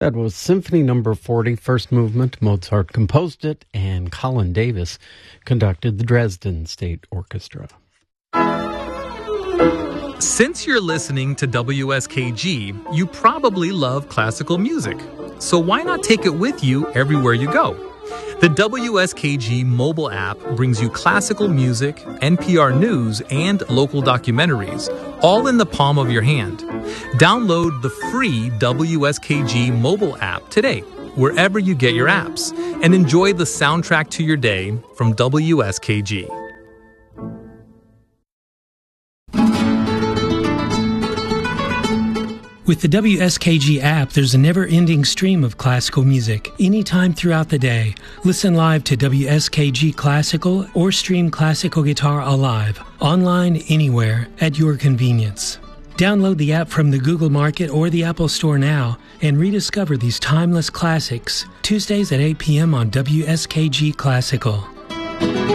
That was Symphony Number 40, first movement. Mozart composed it, and Colin Davis conducted the Dresden State Orchestra. Since you're listening to WSKG, you probably love classical music. So why not take it with you everywhere you go? The WSKG mobile app brings you classical music, NPR news, and local documentaries, all in the palm of your hand. Download the free WSKG mobile app today, wherever you get your apps, and enjoy the soundtrack to your day from WSKG. With the WSKG app, there's a never-ending stream of classical music, anytime throughout the day. Listen live to WSKG Classical or stream Classical Guitar Alive, online, anywhere, at your convenience. Download the app from the Google Market or the Apple Store now and rediscover these timeless classics, Tuesdays at 8 p.m. on WSKG Classical.